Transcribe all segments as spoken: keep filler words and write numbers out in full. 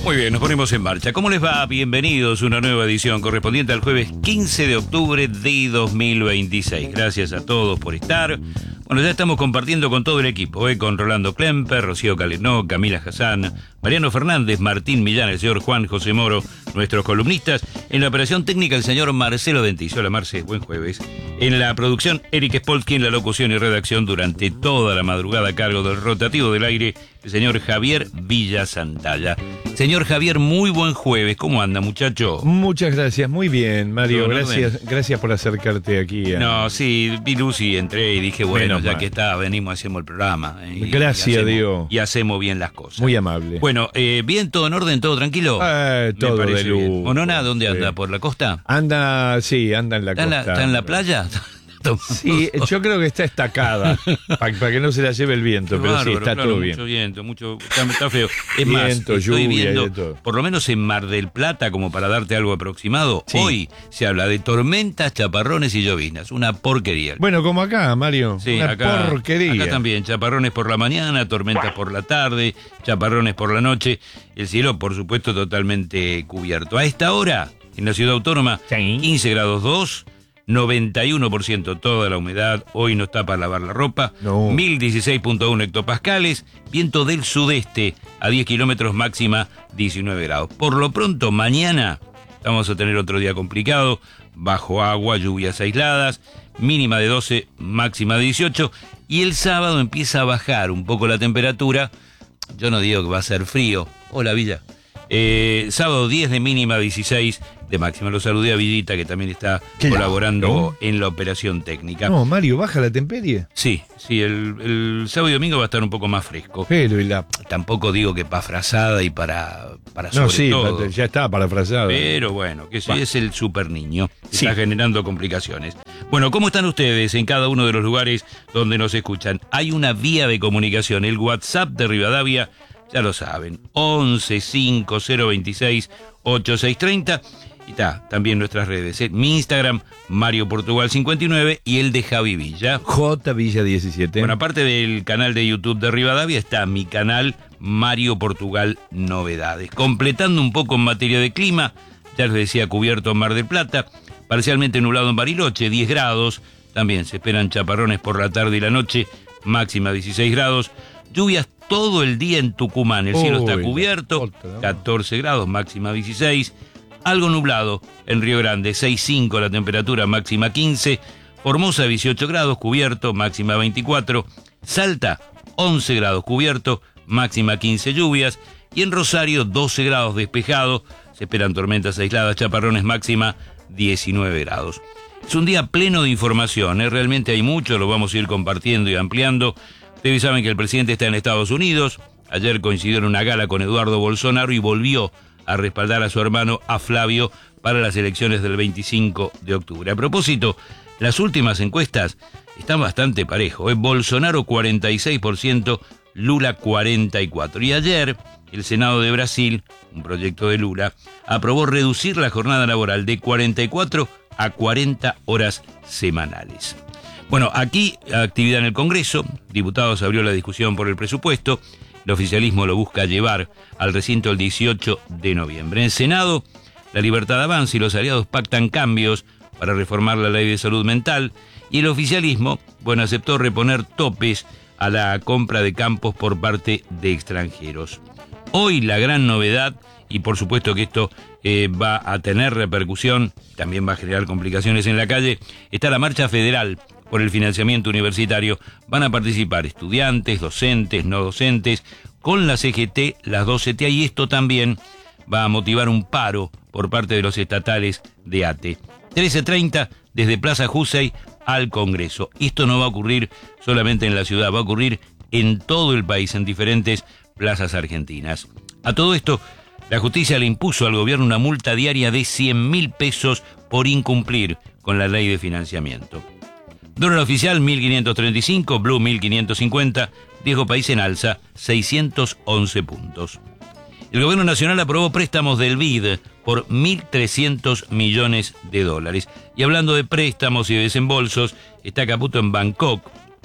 Muy bien, nos ponemos en marcha. ¿Cómo les va? Bienvenidos a una nueva edición correspondiente al jueves quince de octubre de dos mil veintiséis. Gracias a todos por estar. Bueno, ya estamos compartiendo con todo el equipo, ¿eh? Con Rolando Klemper, Rocío Calenó, Camila Hassan, Mariano Fernández, Martín Millán, el señor Juan José Moro, nuestros columnistas. En la operación técnica, el señor Marcelo Denticio. Hola, Marce, buen jueves. En la producción, Eric Spolsky, en la locución y redacción durante toda la madrugada a cargo del rotativo del aire, el señor Javier Villa Santalla. Señor Javier, muy buen jueves. ¿Cómo anda, muchacho? Muchas gracias, muy bien, Mario. ¿Todo en Gracias, orden? gracias por acercarte aquí. A... No, sí, vi Lucy, entré y dije, bueno, Menos ya mal. que está, venimos, hacemos el programa. eh, y- Gracias y a hacemos- Dios. Y hacemos bien las cosas. Muy amable. Bueno, eh, bien, todo en orden, todo tranquilo. Eh, Me todo parece de lujo. bien. ¿Monona dónde Sí. anda? ¿Por la costa? Anda, sí, anda en la ¿Está en la, costa. está en la playa? Sí, yo creo que está estacada, para que no se la lleve el viento, Qué pero sí, bárbaro, está claro, todo mucho bien. viento, mucho, está, está feo. Es más, Viento, estoy lluvia y viendo, de todo. por lo menos en Mar del Plata, como para darte algo aproximado, Sí. hoy se habla de tormentas, chaparrones y lloviznas. Una porquería. Bueno, como acá, Mario, Sí, una acá, porquería. acá también, chaparrones por la mañana, tormentas por la tarde, chaparrones por la noche, el cielo por supuesto totalmente cubierto. A esta hora, en la ciudad autónoma, Sí. quince grados dos, noventa y uno por ciento toda la humedad, hoy no está para lavar la ropa, No. mil dieciséis punto uno hectopascales, viento del sudeste a diez kilómetros, máxima diecinueve grados. Por lo pronto, mañana vamos a tener otro día complicado, bajo agua, lluvias aisladas, mínima de doce, máxima de dieciocho, y el sábado empieza a bajar un poco la temperatura. Yo no digo que va a ser frío. Hola, Villa. Eh, sábado diez de mínima, dieciséis de máxima. Lo saludé a Villita, que también está Claro. colaborando en la operación técnica. No, Mario, baja la temperie. Sí, sí, el, el sábado y domingo va a estar un poco más fresco. Pero y la... Tampoco digo que para frazada y para, para sobre No, sí, todo. ya está parafraseado. Pero bueno, que si Va. es el super niño, Sí. está generando complicaciones. Bueno, ¿cómo están ustedes en cada uno de los lugares donde nos escuchan? Hay una vía de comunicación, el WhatsApp de Rivadavia, ya lo saben, once cinco cero veintiséis ochenta y seis treinta. Y está, también nuestras redes, ¿eh? Mi Instagram, Mario Portugal cincuenta y nueve, y el de Javi Villa. J Villa diecisiete. Bueno, aparte del canal de YouTube de Rivadavia, está mi canal Mario Portugal Novedades. Completando un poco en materia de clima, ya les decía, cubierto en Mar del Plata, parcialmente nublado en Bariloche, diez grados, también se esperan chaparrones por la tarde y la noche, máxima dieciséis grados, lluvias todo el día en Tucumán, el cielo está Uy, cubierto, otra. catorce grados, máxima dieciséis, algo nublado en Río Grande, seis cinco la temperatura, máxima quince, Formosa dieciocho grados, cubierto, máxima veinticuatro, Salta once grados cubierto, máxima quince lluvias, y en Rosario doce grados despejado, se esperan tormentas aisladas, chaparrones, máxima diecinueve grados. Es un día pleno de información, ¿eh? Realmente hay mucho, lo vamos a ir compartiendo y ampliando. Ustedes saben que el presidente está en Estados Unidos, ayer coincidió en una gala con Eduardo Bolsonaro y volvió a respaldar a su hermano, a Flavio, para las elecciones del veinticinco de octubre. A propósito, las últimas encuestas están bastante parejo, ¿eh? Bolsonaro cuarenta y seis por ciento, Lula cuarenta y cuatro por ciento. Y ayer, el Senado de Brasil, un proyecto de Lula, aprobó reducir la jornada laboral de cuarenta y cuatro a cuarenta horas semanales. Bueno, aquí actividad en el Congreso, diputados abrió la discusión por el presupuesto, el oficialismo lo busca llevar al recinto el dieciocho de noviembre. En el Senado, la Libertad avanza y los aliados pactan cambios para reformar la ley de salud mental, y el oficialismo, bueno, aceptó reponer topes a la compra de campos por parte de extranjeros. Hoy la gran novedad, y por supuesto que esto eh, va a tener repercusión, también va a generar complicaciones en la calle, está la marcha federal por el financiamiento universitario. Van a participar estudiantes, docentes, no docentes, con la C G T, las dos C T A, y esto también va a motivar un paro por parte de los estatales de ATE. trece treinta desde Plaza Jusey al Congreso. Esto no va a ocurrir solamente en la ciudad, va a ocurrir en todo el país, en diferentes plazas argentinas. A todo esto, la justicia le impuso al gobierno una multa diaria de cien mil pesos por incumplir con la ley de financiamiento. Dólar oficial mil quinientos treinta y cinco, Blue mil quinientos cincuenta, Diego País en alza seiscientos once puntos. El gobierno nacional aprobó préstamos del B I D por mil trescientos millones de dólares. Y hablando de préstamos y de desembolsos, está Caputo en Bangkok,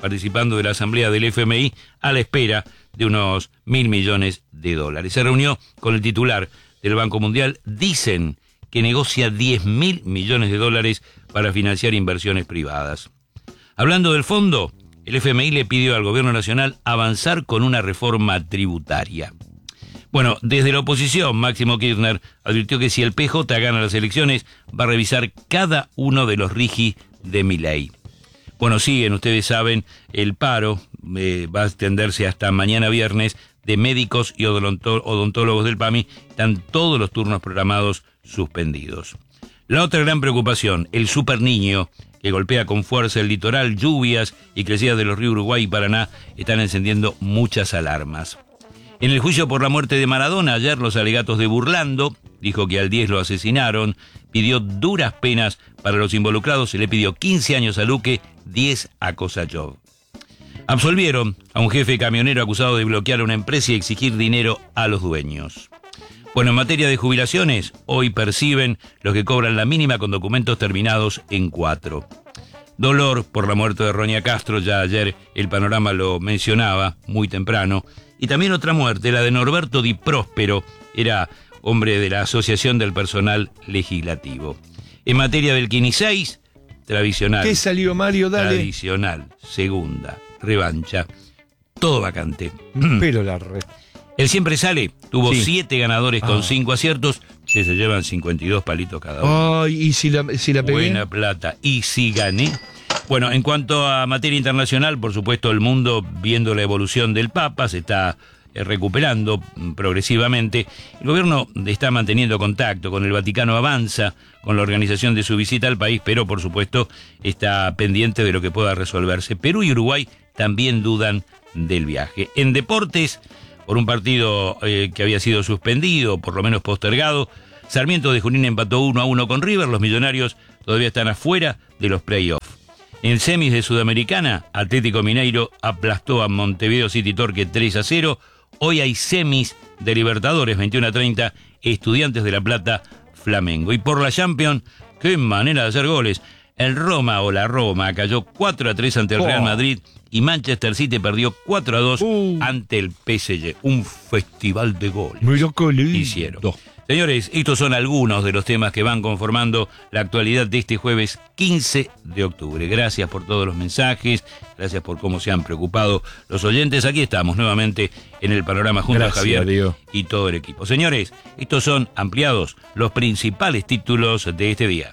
participando de la asamblea del F M I a la espera de unos mil millones de dólares. Se reunió con el titular del Banco Mundial. Dicen que negocia diez mil millones de dólares para financiar inversiones privadas. Hablando del fondo, el F M I le pidió al gobierno nacional avanzar con una reforma tributaria. Bueno, desde la oposición, Máximo Kirchner advirtió que si el P J gana las elecciones, va a revisar cada uno de los rigi de Milei. Bueno, siguen, ustedes saben, el paro eh, va a extenderse hasta mañana viernes de médicos y odonto- odontólogos del P A M I. Están todos los turnos programados suspendidos. La otra gran preocupación, el superniño, que golpea con fuerza el litoral, lluvias y crecidas de los ríos Uruguay y Paraná, están encendiendo muchas alarmas. En el juicio por la muerte de Maradona, ayer los alegatos de Burlando, dijo que al diez lo asesinaron, pidió duras penas para los involucrados, se le pidió quince años a Luque, diez a Kosachov. Absolvieron a un jefe camionero acusado de bloquear una empresa y exigir dinero a los dueños. Bueno, en materia de jubilaciones, hoy perciben los que cobran la mínima con documentos terminados en cuatro. Dolor por la muerte de Roña Castro, ya ayer el panorama lo mencionaba muy temprano. Y también otra muerte, la de Norberto Di Próspero, era hombre de la Asociación del Personal Legislativo. En materia del Quini seis, tradicional. ¿Qué salió, Mario? Dale. Tradicional, segunda, revancha, todo vacante. Pero la red. El Siempre Sale tuvo Sí. siete ganadores con Ah. cinco aciertos, que se llevan cincuenta y dos palitos cada uno. Ay, ¿y si la, si la pegué? Buena plata. ¿Y si gané? Bueno, en cuanto a materia internacional, por supuesto, el mundo, viendo la evolución del Papa, se está eh, recuperando mm, progresivamente. El gobierno está manteniendo contacto con el Vaticano, avanza con la organización de su visita al país, pero por supuesto está pendiente de lo que pueda resolverse. Perú y Uruguay también dudan del viaje. En deportes, por un partido eh, que había sido suspendido, por lo menos postergado, Sarmiento de Junín empató uno a uno con River. Los millonarios todavía están afuera de los playoffs. En semis de Sudamericana, Atlético Mineiro aplastó a Montevideo City Torque tres a cero. Hoy hay semis de Libertadores, veintiuno a treinta, Estudiantes de La Plata, Flamengo. Y por la Champions, qué manera de hacer goles. El Roma o la Roma cayó cuatro a tres ante el Real Madrid y Manchester City perdió cuatro a dos Uh. ante el P S G. Un festival de goles Muy loco, lindo. hicieron. Señores, estos son algunos de los temas que van conformando la actualidad de este jueves quince de octubre. Gracias por todos los mensajes, gracias por cómo se han preocupado los oyentes. Aquí estamos nuevamente en el panorama junto Gracias, a Javier Dios. y todo el equipo. Señores, estos son ampliados los principales títulos de este día.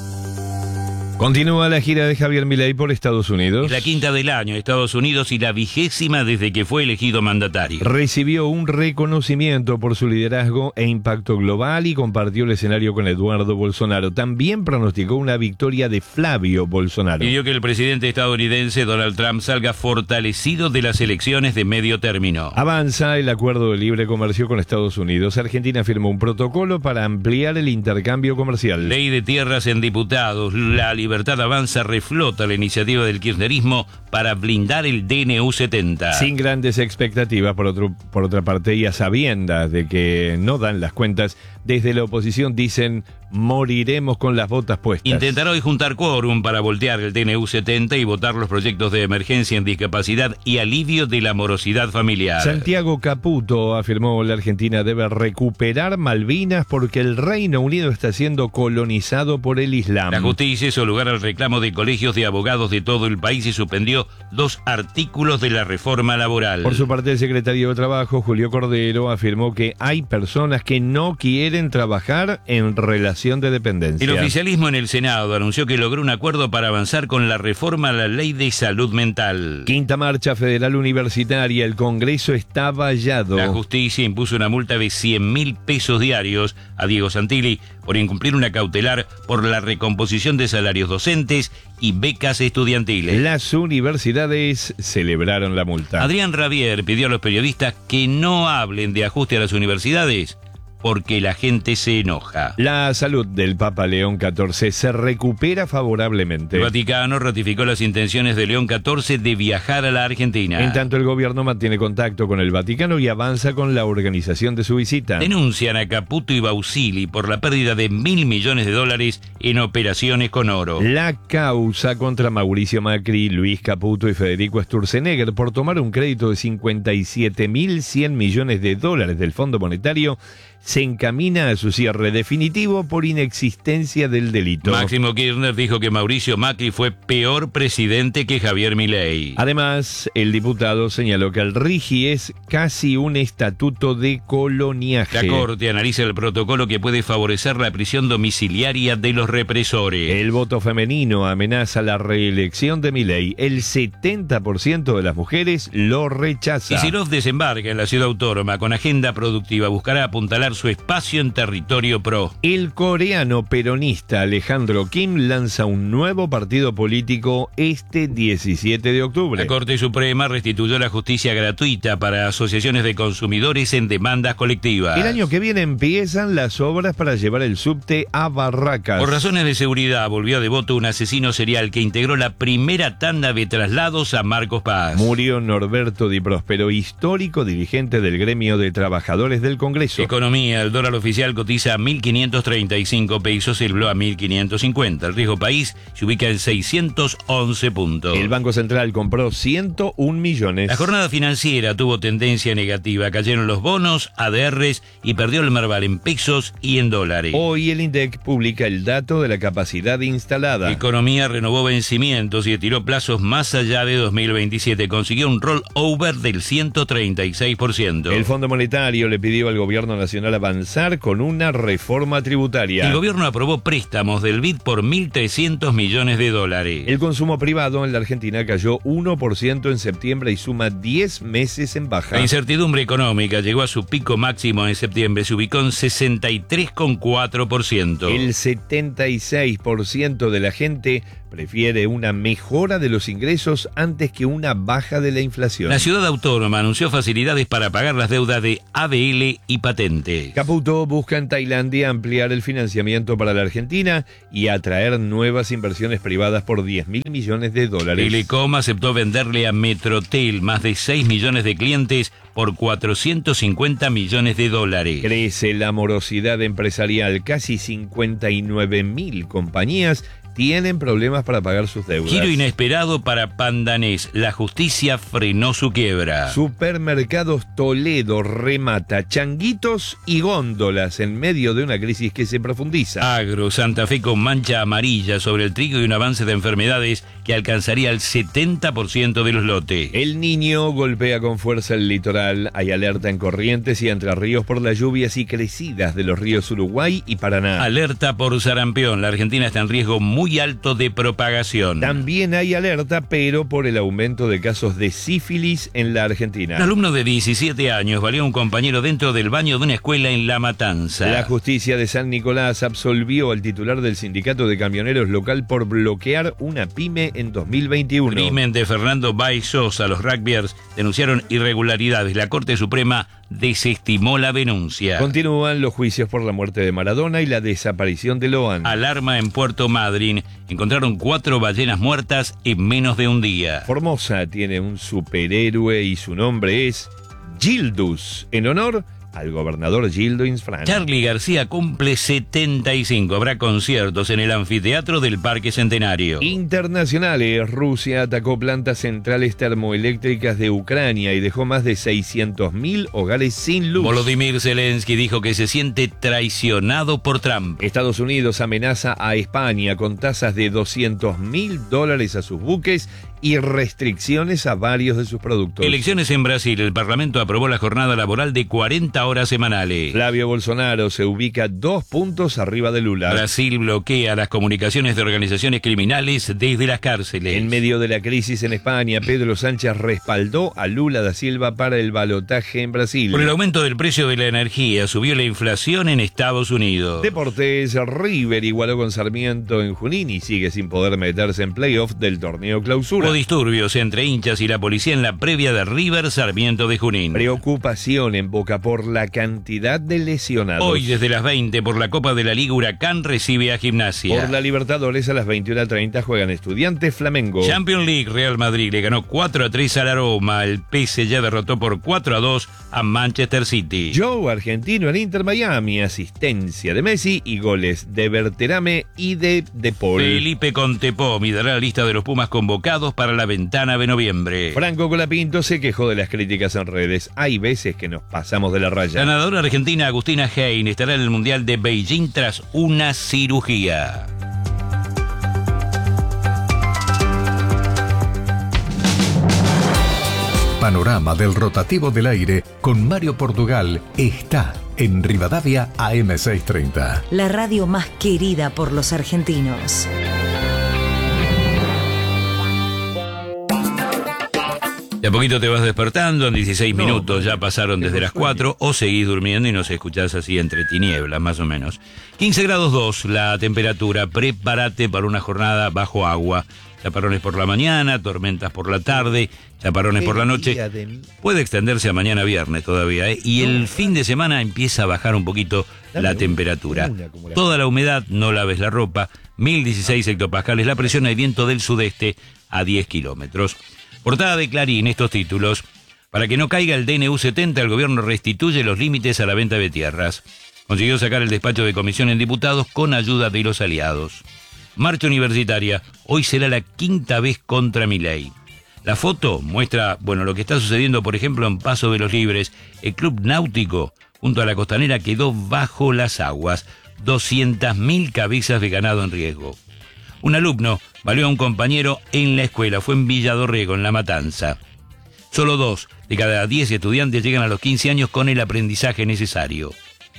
Continúa la gira de Javier Milei por Estados Unidos. Es la quinta del año en Estados Unidos y la vigésima desde que fue elegido mandatario. Recibió un reconocimiento por su liderazgo e impacto global y compartió el escenario con Eduardo Bolsonaro. También pronosticó una victoria de Flavio Bolsonaro. Pidió que el presidente estadounidense Donald Trump salga fortalecido de las elecciones de medio término. Avanza el acuerdo de libre comercio con Estados Unidos. Argentina firmó un protocolo para ampliar el intercambio comercial. Ley de tierras en diputados. La Libertad Avanza reflota la iniciativa del kirchnerismo para blindar el D N U setenta. Sin grandes expectativas, por, otro, por otra parte, y a sabiendas de que no dan las cuentas, desde la oposición dicen, moriremos con las botas puestas. Intentará hoy juntar quórum para voltear el D N U setenta y votar los proyectos de emergencia en discapacidad y alivio de la morosidad familiar. Santiago Caputo afirmó la Argentina debe recuperar Malvinas porque el Reino Unido está siendo colonizado por el Islam. La justicia hizo lugar al reclamo de colegios de abogados de todo el país y suspendió dos artículos de la reforma laboral. Por su parte, el secretario de Trabajo, Julio Cordero, afirmó que hay personas que no quieren trabajar en relación de dependencia. El oficialismo en el Senado anunció que logró un acuerdo para avanzar con la reforma a la ley de salud mental. Quinta marcha federal universitaria, el Congreso está vallado. La justicia impuso una multa de cien mil pesos diarios a Diego Santilli por incumplir una cautelar por la recomposición de salarios docentes y becas estudiantiles. Las universidades celebraron la multa. Adrián Rabier pidió a los periodistas que no hablen de ajuste a las universidades porque la gente se enoja. La salud del Papa León catorce se recupera favorablemente. El Vaticano ratificó las intenciones de León catorce de viajar a la Argentina. En tanto, el gobierno mantiene contacto con el Vaticano y avanza con la organización de su visita. Denuncian a Caputo y Bausili por la pérdida de mil millones de dólares en operaciones con oro. La causa contra Mauricio Macri, Luis Caputo y Federico Sturzenegger por tomar un crédito de cincuenta y siete mil cien millones de dólares del Fondo Monetario se encamina a su cierre definitivo por inexistencia del delito. Máximo Kirchner dijo que Mauricio Macri fue peor presidente que Javier Milei. Además, el diputado señaló que el RIGI es casi un estatuto de coloniaje. La Corte analiza el protocolo que puede favorecer la prisión domiciliaria de los represores. El voto femenino amenaza la reelección de Milei. El setenta por ciento de las mujeres lo rechaza. Kicillof desembarca en la ciudad autónoma con agenda productiva. Buscará apuntalar su espacio en territorio pro. El coreano peronista Alejandro Kim lanza un nuevo partido político este diecisiete de octubre. La Corte Suprema restituyó la justicia gratuita para asociaciones de consumidores en demandas colectivas. El año que viene empiezan las obras para llevar el subte a Barracas. Por razones de seguridad volvió a Devoto un asesino serial que integró la primera tanda de traslados a Marcos Paz. Murió Norberto Di Próspero, histórico dirigente del gremio de trabajadores del Congreso. Economía. El dólar oficial cotiza a mil quinientos treinta y cinco pesos, el blue a mil quinientos cincuenta. El riesgo país se ubica en seiscientos once puntos. El Banco Central compró ciento un millones. La jornada financiera tuvo tendencia negativa. Cayeron los bonos, A D Rs y perdió el Merval en pesos y en dólares. Hoy el INDEC publica el dato de la capacidad instalada. Economía renovó vencimientos y estiró plazos más allá de dos mil veintisiete. Consiguió un rollover del ciento treinta y seis por ciento. El Fondo Monetario le pidió al gobierno nacional avanzar con una reforma tributaria. El gobierno aprobó préstamos del B I D por mil trescientos millones de dólares. El consumo privado en la Argentina cayó uno por ciento en septiembre y suma diez meses en baja. La incertidumbre económica llegó a su pico máximo en septiembre, se ubicó en sesenta y tres coma cuatro por ciento. El setenta y seis por ciento de la gente prefiere una mejora de los ingresos antes que una baja de la inflación. La ciudad autónoma anunció facilidades para pagar las deudas de A B L y patentes. Caputo busca en Tailandia ampliar el financiamiento para la Argentina y atraer nuevas inversiones privadas por diez mil millones de dólares. Telecom aceptó venderle a Metrotel más de seis millones de clientes por cuatrocientos cincuenta millones de dólares. Crece la morosidad empresarial. Casi cincuenta y nueve mil compañías tienen problemas para pagar sus deudas. Giro inesperado para Pandanés. La justicia frenó su quiebra. Supermercados Toledo remata changuitos y góndolas en medio de una crisis que se profundiza. Agro, Santa Fe con mancha amarilla sobre el trigo y un avance de enfermedades que alcanzaría el setenta por ciento de los lotes. El Niño golpea con fuerza el litoral. Hay alerta en Corrientes y Entre Ríos por las lluvias y crecidas de los ríos Uruguay y Paraná. Alerta por sarampión. La Argentina está en riesgo muy alto de propagación. También hay alerta, pero por el aumento de casos de sífilis en la Argentina. Un alumno de diecisiete años valió a un compañero dentro del baño de una escuela en La Matanza. La justicia de San Nicolás absolvió al titular del sindicato de camioneros local por bloquear una pyme en dos mil veintiuno. Crimen de Fernando Baez Sosa. Los rugbyers denunciaron irregularidades. La Corte Suprema desestimó la denuncia. Continúan los juicios por la muerte de Maradona y la desaparición de Loan. Alarma en Puerto Madryn. Encontraron cuatro ballenas muertas en menos de un día. Formosa tiene un superhéroe y su nombre es Gildus, en honor al gobernador Gildo Insfrán. Charly García cumple setenta y cinco. Habrá conciertos en el anfiteatro del Parque Centenario. Internacionales. Rusia atacó plantas centrales termoeléctricas de Ucrania y dejó más de seiscientos mil hogares sin luz. Volodymyr Zelensky dijo que se siente traicionado por Trump. Estados Unidos amenaza a España con tasas de doscientos mil dólares a sus buques y restricciones a varios de sus productos. Elecciones en Brasil. El Parlamento aprobó la jornada laboral de cuarenta horas semanales. Flavio Bolsonaro se ubica dos puntos arriba de Lula. Brasil bloquea las comunicaciones de organizaciones criminales desde las cárceles. En medio de la crisis en España, Pedro Sánchez respaldó a Lula da Silva para el balotaje en Brasil. Por el aumento del precio de la energía, subió la inflación en Estados Unidos. Deportes. River igualó con Sarmiento en Junín y sigue sin poder meterse en playoff del torneo Clausura. Hubo disturbios entre hinchas y la policía en la previa de River Sarmiento de Junín. Preocupación en Boca por la cantidad de lesionados. Hoy desde las veinte por la Copa de la Liga Huracán recibe a Gimnasia. Por la Libertadores a las veintiuna treinta juegan Estudiantes Flamengo. Champions League, Real Madrid le ganó cuatro a tres a la Roma. El P S G derrotó por cuatro a dos a Manchester City. Joe argentino en Inter Miami, asistencia de Messi y goles de Berterame y de De Paul. Felipe Contepomi dará la lista de los Pumas convocados para la ventana de noviembre. Franco Colapinto se quejó de las críticas en redes. Hay veces que nos pasamos de la raya. La nadadora argentina Agustina Hein estará en el Mundial de Beijing tras una cirugía. Panorama del rotativo del aire con Mario Portugal está en Rivadavia A M seiscientos treinta. La radio más querida por los argentinos. De a poquito te vas despertando, en dieciséis No, minutos ya pasaron desde las sueño. cuatro, o seguís durmiendo y nos escuchás así entre tinieblas, más o menos. quince grados dos la temperatura, prepárate para una jornada bajo agua. Chaparrones por la mañana, tormentas por la tarde, chaparrones por la noche. Puede extenderse a mañana viernes todavía, ¿eh? Y el fin de semana empieza a bajar un poquito la temperatura. Toda la humedad, no laves la ropa, mil dieciséis hectopascales la presión, hay viento del sudeste a diez kilómetros. Portada de Clarín, estos títulos. Para que no caiga el D N U setenta, el gobierno restituye los límites a la venta de tierras. Consiguió sacar el despacho de comisión en diputados con ayuda de los aliados. Marcha universitaria, hoy será la quinta vez contra Milei. La foto muestra, bueno, lo que está sucediendo, por ejemplo, en Paso de los Libres. El club náutico, junto a la costanera, quedó bajo las aguas. doscientas mil cabezas de ganado en riesgo. Un alumno valió a un compañero en la escuela, fue en Villadorrego, en La Matanza. Solo dos de cada diez estudiantes llegan a los quince años con el aprendizaje necesario.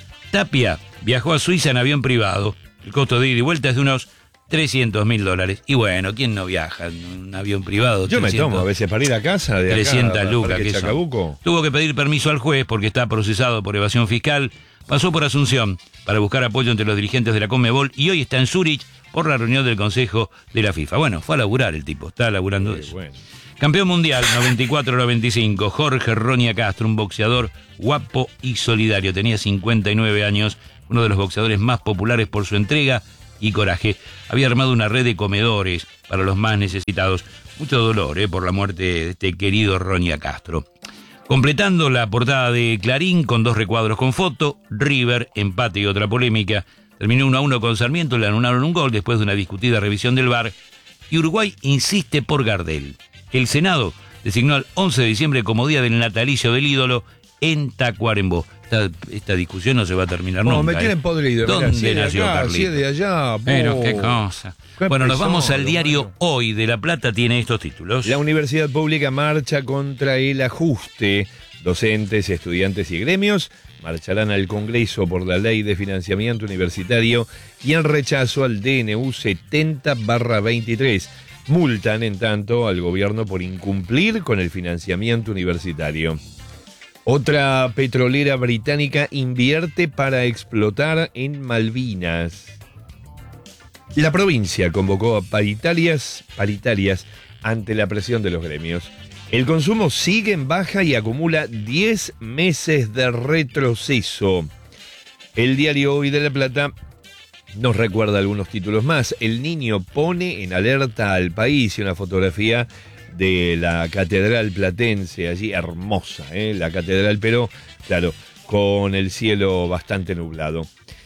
Tapia viajó a Suiza en avión privado. El costo de ida y vuelta es de unos trescientos mil dólares. Y bueno, ¿quién no viaja en un avión privado? Yo trescientos, me tomo a veces para ir a casa de acá, trescientas lucas, Parque que son. Chacabuco. Tuvo que pedir permiso al juez porque está procesado por evasión fiscal. Pasó por Asunción para buscar apoyo entre los dirigentes de la Conmebol y hoy está en Zúrich por la reunión del Consejo de la FIFA. Bueno, fue a laburar el tipo, está laburando Sí, eso. bueno. Campeón mundial, noventa y cuatro noventa y cinco, Jorge Roña Castro, un boxeador guapo y solidario. Tenía cincuenta y nueve años, uno de los boxeadores más populares por su entrega y coraje. Había armado una red de comedores para los más necesitados. Mucho dolor eh, por la muerte de este querido Roña Castro. Completando la portada de Clarín con dos recuadros con foto, River, empate y otra polémica. Terminó uno a uno con Sarmiento, le anularon un gol después de una discutida revisión del V A R. Y Uruguay insiste por Gardel. El Senado designó al once de diciembre como día del natalicio del ídolo en Tacuarembó. Esta, esta discusión no se va a terminar No, nunca. me tienen ¿eh? podrido. ¿Dónde Mirá, si es de nació acá, Carlito? si es de allá. Pero po. qué cosa. Qué Bueno, nos pesado, vamos al diario Mario. Hoy de La Plata, tiene estos títulos. La Universidad Pública marcha contra el ajuste. Docentes, estudiantes y gremios marcharán al Congreso por la Ley de Financiamiento Universitario y en rechazo al D N U setenta barra veintitrés. Multan, en tanto, al gobierno por incumplir con el financiamiento universitario. Otra petrolera británica invierte para explotar en Malvinas. La provincia convocó a paritarias, paritarias ante la presión de los gremios. El consumo sigue en baja y acumula diez meses de retroceso. El diario Hoy de La Plata nos recuerda algunos títulos más. El Niño pone en alerta al país y una fotografía de la catedral platense, allí hermosa, ¿eh? La catedral, pero claro, con el cielo bastante nublado.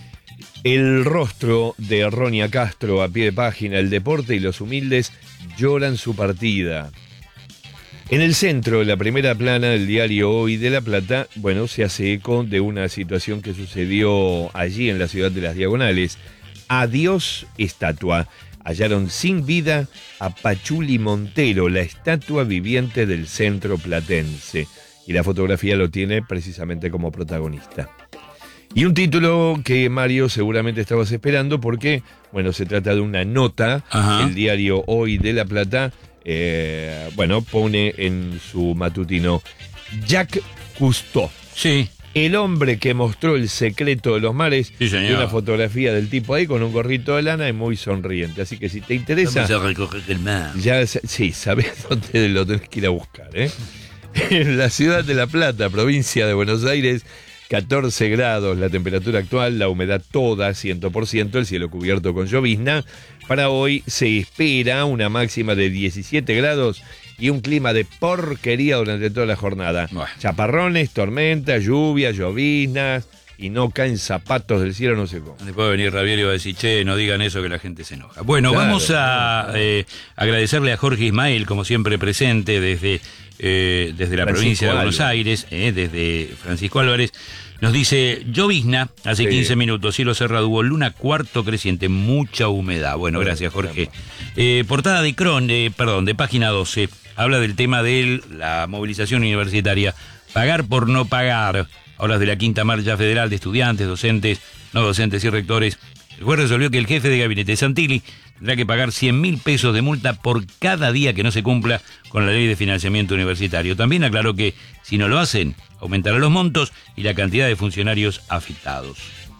El rostro de Roña Castro a pie de página, el deporte y los humildes lloran su partida. En el centro, de la primera plana del diario Hoy de La Plata, bueno, se hace eco de una situación que sucedió allí en la ciudad de Las Diagonales. Adiós estatua. Hallaron sin vida a Pachuli Montero, la estatua viviente del centro platense. Y la fotografía lo tiene precisamente como protagonista. Y un título que, Mario, seguramente estabas esperando porque, bueno, se trata de una nota. Ajá. El diario Hoy de La Plata, eh, bueno, pone en su matutino: Jacques Cousteau, Sí. el hombre que mostró el secreto de los mares. Sí, señor. Y una fotografía del tipo ahí con un gorrito de lana y muy sonriente. Así que si te interesa, Vamos a recoger el mar. ya sa- sí, sabes dónde lo tenés que ir a buscar, ¿eh? En la ciudad de La Plata, provincia de Buenos Aires, catorce grados la temperatura actual, la humedad toda, cien por ciento, el cielo cubierto con llovizna. Para hoy se espera una máxima de diecisiete grados y un clima de porquería durante toda la jornada. Bueno. Chaparrones, tormentas, lluvias, lloviznas, y no caen zapatos del cielo, no sé cómo. Después va a venir Rabiel y va a decir, che, no digan eso que la gente se enoja. Bueno, Claro, vamos a claro. eh, agradecerle a Jorge Ismael, como siempre presente desde, eh, desde la Francisco provincia de Buenos Álvarez. Aires, eh, desde Francisco Álvarez. Nos dice, llovizna, hace Sí. quince minutos, cielo cerrado, hubo luna cuarto creciente, mucha humedad. Bueno, Bueno, gracias Jorge. caramba. Eh, portada de Cron, eh, perdón, de página doce, habla del tema de la movilización universitaria, pagar por no pagar. Hablas de la quinta marcha federal de estudiantes, docentes, no docentes y rectores. El juez resolvió que el jefe de gabinete Santilli tendrá que pagar cien mil pesos de multa por cada día que no se cumpla con la ley de financiamiento universitario. También aclaró que si no lo hacen, aumentarán los montos y la cantidad de funcionarios afectados.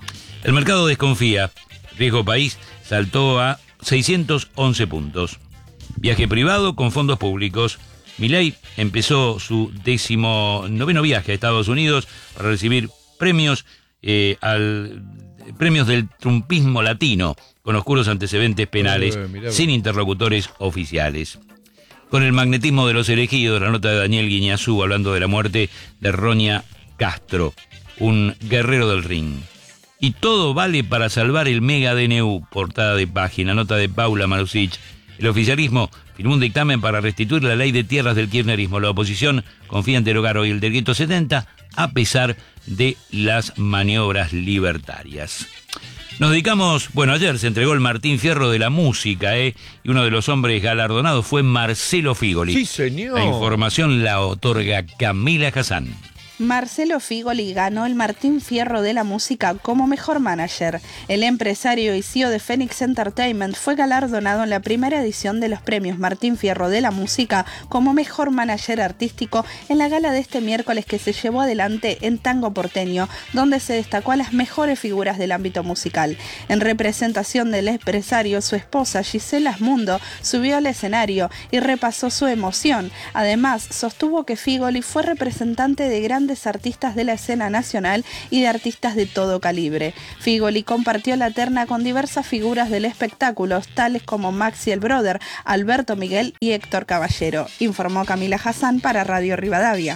El mercado desconfía. Riesgo país saltó a seiscientos once puntos. Viaje privado con fondos públicos. Milei empezó su décimo noveno viaje a Estados Unidos para recibir premios eh, al premios del trumpismo latino con oscuros antecedentes penales, Eh, mirá vos. sin interlocutores oficiales. Con el magnetismo de los elegidos, la nota de Daniel Guiñazú hablando de la muerte de Ronia Castro, un guerrero del ring. Y todo vale para salvar el mega D N U, portada de página, nota de Paula Marusic. El oficialismo firmó un dictamen para restituir la ley de tierras del kirchnerismo. La oposición confía en derogar hoy el decreto setenta a pesar de las maniobras libertarias. Nos dedicamos, bueno, ayer se entregó el Martín Fierro de la música, ¿eh? Y uno de los hombres galardonados fue Marcelo Figoli. Sí, señor. La información la otorga Camila Hassan. Marcelo Figoli ganó el Martín Fierro de la música como mejor manager. El empresario y C E O de Phoenix Entertainment fue galardonado en la primera edición de los premios Martín Fierro de la música como mejor manager artístico en la gala de este miércoles que se llevó adelante en Tango Porteño, donde se destacó a las mejores figuras del ámbito musical. En representación del empresario, su esposa Gisela Asmundo subió al escenario y repasó su emoción. Además, sostuvo que Figoli fue representante de grandes artistas de la escena nacional y de artistas de todo calibre. Figoli compartió la terna con diversas figuras del espectáculo, tales como Maxi el Brother, Alberto Miguel y Héctor Caballero, informó Camila Hassan para Radio Rivadavia.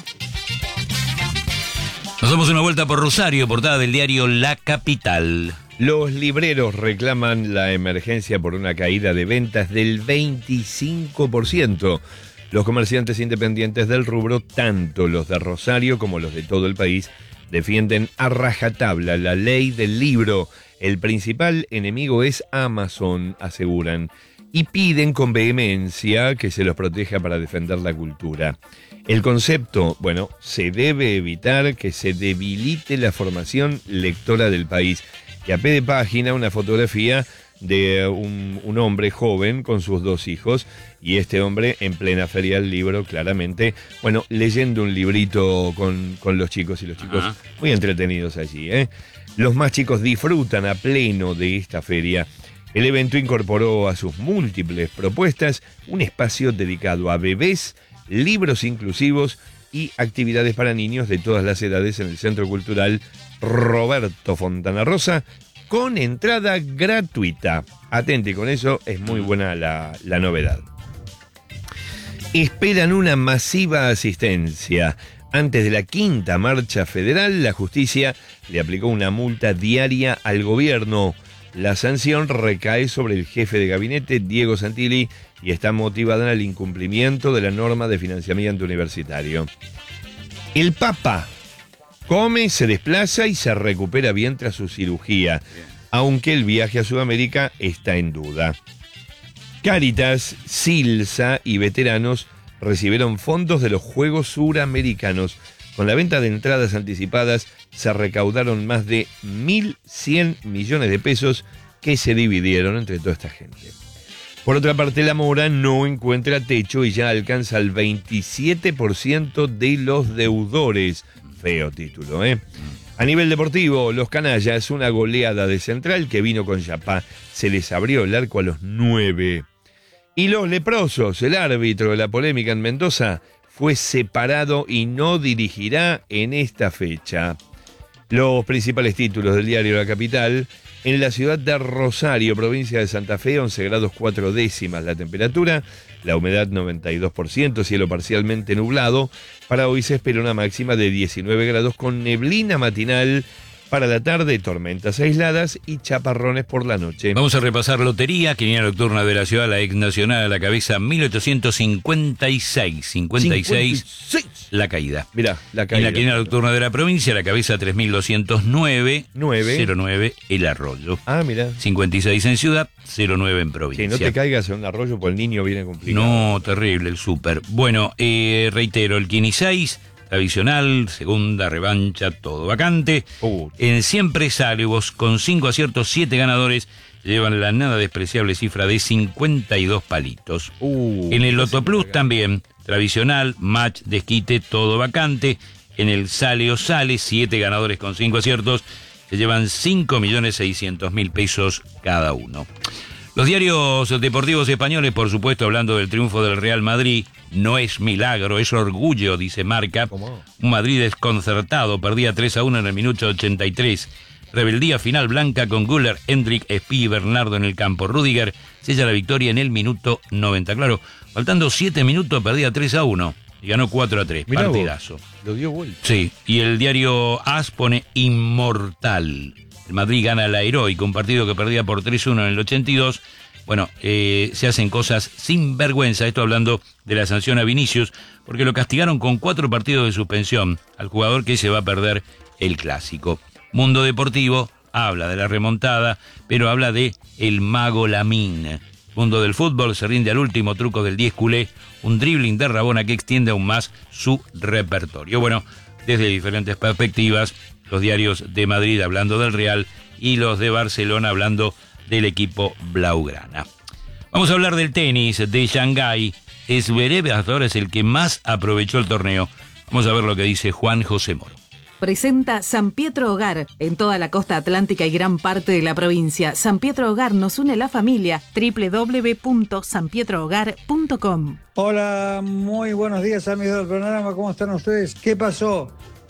Nos damos una vuelta por Rosario, portada del diario La Capital. Los libreros reclaman la emergencia por una caída de ventas del veinticinco por ciento. Los comerciantes independientes del rubro, tanto los de Rosario como los de todo el país, defienden a rajatabla la ley del libro. El principal enemigo es Amazon, aseguran, y piden con vehemencia que se los proteja para defender la cultura. El concepto, bueno, se debe evitar que se debilite la formación lectora del país. Y a pie de página una fotografía de un, un hombre joven con sus dos hijos, y este hombre en plena feria del libro, claramente, bueno, leyendo un librito con, con los chicos, y los chicos Ajá. muy entretenidos allí, ¿eh? Los más chicos disfrutan a pleno de esta feria. El evento incorporó a sus múltiples propuestas un espacio dedicado a bebés, libros inclusivos y actividades para niños de todas las edades en el Centro Cultural Roberto Fontana Rosa, con entrada gratuita. Atente con eso, es muy buena la, la novedad. Esperan una masiva asistencia. Antes de la quinta marcha federal, la justicia le aplicó una multa diaria al gobierno. La sanción recae sobre el jefe de gabinete, Diego Santilli, y está motivada en el incumplimiento de la norma de financiamiento universitario. El Papa come, se desplaza y se recupera bien tras su cirugía, aunque el viaje a Sudamérica está en duda. Cáritas, Silsa y veteranos recibieron fondos de los Juegos Suramericanos. Con la venta de entradas anticipadas se recaudaron más de mil cien millones de pesos que se dividieron entre toda esta gente. Por otra parte, la mora no encuentra techo y ya alcanza el veintisiete por ciento de los deudores. Feo título, ¿eh? A nivel deportivo, los canallas, una goleada de Central que vino con Yapá. Se les abrió el arco a los nueve. Y los leprosos, el árbitro de la polémica en Mendoza, fue separado y no dirigirá en esta fecha. Los principales títulos del diario La Capital. En la ciudad de Rosario, provincia de Santa Fe, once grados cuatro décimas la temperatura, la humedad noventa y dos por ciento, cielo parcialmente nublado. Para hoy se espera una máxima de diecinueve grados con neblina matinal. Para la tarde, tormentas aisladas y chaparrones por la noche. Vamos a repasar lotería, quiniela nocturna de la ciudad, la ex nacional a la cabeza, mil ochocientos cincuenta y seis. cincuenta y seis, cincuenta y seis. La caída. Mirá, la caída. En la quiniela nocturna de la provincia, la cabeza tres mil doscientos nueve. nueve. cero nueve, el arroyo. Ah, mira. cincuenta y seis en ciudad, cero nueve en provincia. Que no te caigas en un arroyo, pues el niño viene complicado. No, terrible, el súper. Bueno, eh, reitero, el quini seis... tradicional, segunda, revancha, todo vacante. Uh. En Siempre Salvos, con cinco aciertos, siete ganadores, llevan la nada despreciable cifra de cincuenta y dos palitos. Uh, en el Loto Plus también, tradicional, match, desquite, todo vacante. En el Sale o Sale, siete ganadores con cinco aciertos, se llevan cinco millones seiscientos mil pesos cada uno. Los diarios deportivos españoles, por supuesto, hablando del triunfo del Real Madrid, no es milagro, es orgullo, dice Marca. ¿Cómo? Un Madrid desconcertado, perdía tres a uno en el minuto ochenta y tres. Rebeldía final blanca con Güler, Hendrik, Espí y Bernardo en el campo. Rüdiger sella la victoria en el minuto noventa. Claro, faltando siete minutos perdía tres a uno y ganó cuatro a tres. Mirá Partidazo. Vos, lo dio vuelta. Sí, y el diario A S pone inmortal. El Madrid gana la heroica, un partido que perdía por tres a uno en el ochenta y dos. Bueno, eh, se hacen cosas sin vergüenza, esto hablando de la sanción a Vinicius, porque lo castigaron con cuatro partidos de suspensión al jugador que se va a perder el clásico. Mundo Deportivo habla de la remontada, pero habla de el mago Lamine. Mundo del fútbol se rinde al último truco del diez culé, un dribbling de Rabona que extiende aún más su repertorio. Bueno, desde diferentes perspectivas, los diarios de Madrid hablando del Real y los de Barcelona hablando del equipo blaugrana. Vamos a hablar del tenis de Shanghái. Zverev hasta ahora es el que más aprovechó el torneo. Vamos a ver lo que dice Juan José Moro. Presenta San Pietro Hogar en toda la costa atlántica y gran parte de la provincia. San Pietro Hogar nos une la familia. doble u doble u doble u punto san pietro hogar punto com. Hola, muy buenos días amigos del programa. ¿Cómo están ustedes? ¿Qué pasó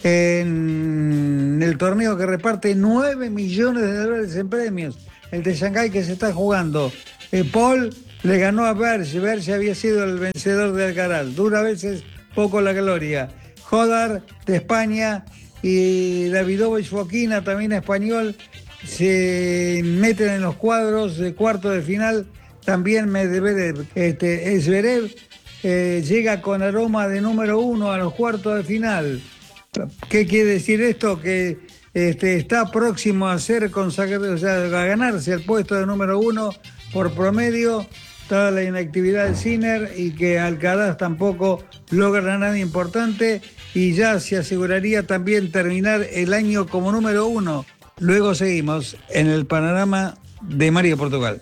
en el torneo que reparte nueve millones de dólares en premios? El de Shanghái que se está jugando. Eh, Paul le ganó a Berge. Berge había sido el vencedor de Alcaraz. Dura a veces poco la gloria. Jodar de España y Davidovich Fokina, también español, se meten en los cuadros de cuarto de final. También Medvedev. Este, Zverev eh, llega con aroma de número uno a los cuartos de final. ¿Qué quiere decir esto? Que Este, está próximo a ser consagrado, o sea, a ganarse el puesto de número uno por promedio, toda la inactividad de Sinner y que Alcaraz tampoco logra nada importante y ya se aseguraría también terminar el año como número uno. Luego seguimos en el panorama de Mario Portugal.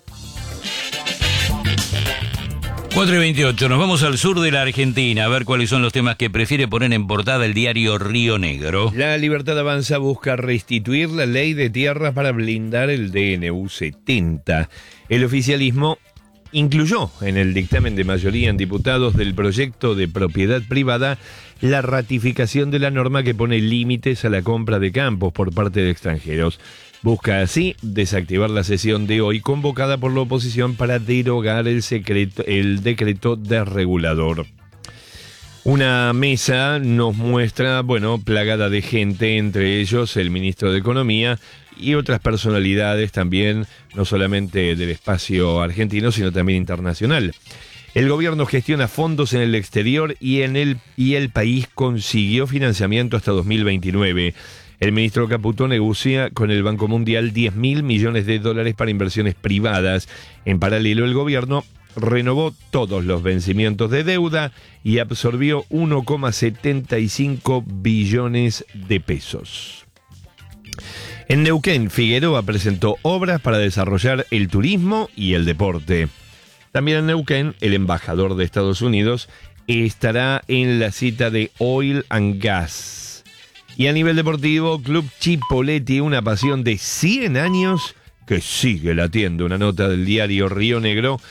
cuatro y veintiocho, nos vamos al sur de la Argentina a ver cuáles son los temas que prefiere poner en portada el diario Río Negro. La Libertad Avanza busca restituir la ley de tierras para blindar el D N U setenta. El oficialismo incluyó en el dictamen de mayoría en diputados del proyecto de propiedad privada la ratificación de la norma que pone límites a la compra de campos por parte de extranjeros. Busca así desactivar la sesión de hoy convocada por la oposición para derogar el, secreto, el decreto desregulador. Una mesa nos muestra, bueno, plagada de gente, entre ellos el ministro de Economía y otras personalidades también, no solamente del espacio argentino, sino también internacional. El gobierno gestiona fondos en el exterior y, en el, y el país consiguió financiamiento hasta dos mil veintinueve. El ministro Caputo negocia con el Banco Mundial diez mil millones de dólares para inversiones privadas. En paralelo, el gobierno renovó todos los vencimientos de deuda y absorbió uno coma setenta y cinco billones de pesos. En Neuquén, Figueroa presentó obras para desarrollar el turismo y el deporte. También en Neuquén, el embajador de Estados Unidos estará en la cita de Oil and Gas. Y a nivel deportivo, Club Chipoleti, una pasión de cien años que sigue latiendo. Una nota del diario Río Negro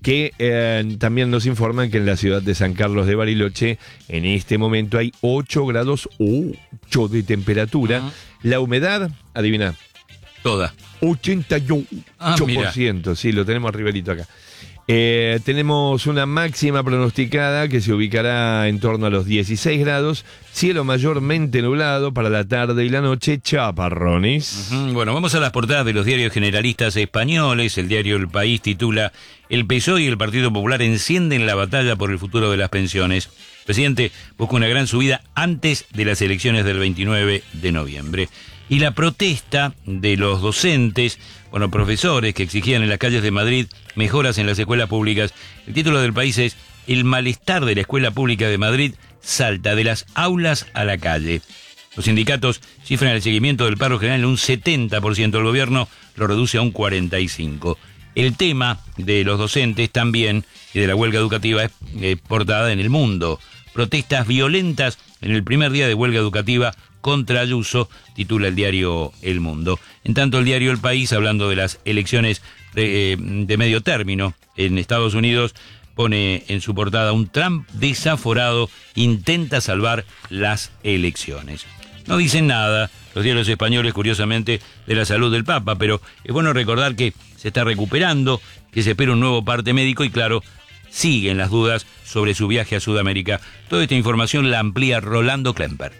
que eh, también nos informan que en la ciudad de San Carlos de Bariloche en este momento hay ocho grados ocho de temperatura. Uh-huh. La humedad, adivina. Toda. ochenta y ocho por ciento, ah, sí, lo tenemos arribelito acá. Eh, tenemos una máxima pronosticada que se ubicará en torno a los dieciséis grados, cielo mayormente nublado para la tarde y la noche, chaparrones. Uh-huh. Bueno, vamos a las portadas de los diarios generalistas españoles. El diario El País titula: El P S O E y el Partido Popular encienden la batalla por el futuro de las pensiones. El presidente busca una gran subida antes de las elecciones del veintinueve de noviembre. Y la protesta de los docentes, bueno, profesores que exigían en las calles de Madrid mejoras en las escuelas públicas. El título del País es: El malestar de la escuela pública de Madrid salta de las aulas a la calle. Los sindicatos cifran el seguimiento del paro general en un setenta por ciento, el gobierno lo reduce a un cuarenta y cinco por ciento. El tema de los docentes también y de la huelga educativa es eh, portada en El Mundo. Protestas violentas en el primer día de huelga educativa contra Ayuso, titula el diario El Mundo. En tanto, el diario El País, hablando de las elecciones de, de medio término en Estados Unidos, pone en su portada: un Trump desaforado intenta salvar las elecciones. No dicen nada los diarios españoles, curiosamente, de la salud del Papa, pero es bueno recordar que se está recuperando, que se espera un nuevo parte médico y, claro, siguen las dudas sobre su viaje a Sudamérica. Toda esta información la amplía Rolando Klemper.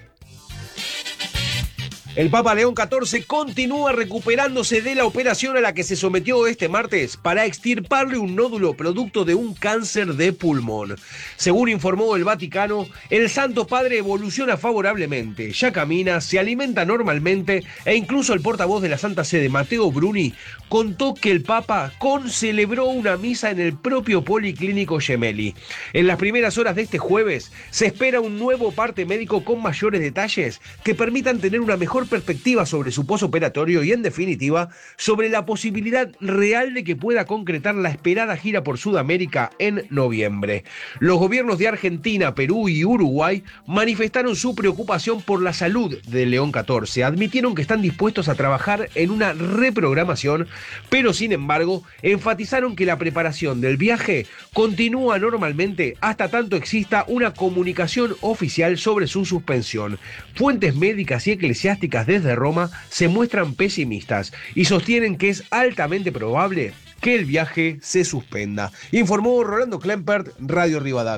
El Papa León catorce continúa recuperándose de la operación a la que se sometió este martes para extirparle un nódulo producto de un cáncer de pulmón. Según informó el Vaticano, el Santo Padre evoluciona favorablemente, ya camina, se alimenta normalmente e incluso el portavoz de la Santa Sede, Matteo Bruni, contó que el Papa concelebró una misa en el propio Policlínico Gemelli. En las primeras horas de este jueves se espera un nuevo parte médico con mayores detalles que permitan tener una mejor perspectiva sobre su posoperatorio y, en definitiva, sobre la posibilidad real de que pueda concretar la esperada gira por Sudamérica en noviembre. Los gobiernos de Argentina, Perú y Uruguay manifestaron su preocupación por la salud de León catorce. Admitieron que están dispuestos a trabajar en una reprogramación, pero sin embargo enfatizaron que la preparación del viaje continúa normalmente hasta tanto exista una comunicación oficial sobre su suspensión. Fuentes médicas y eclesiásticas desde Roma se muestran pesimistas y sostienen que es altamente probable que el viaje se suspenda. Informó Rolando Klempert, Radio Rivadavia.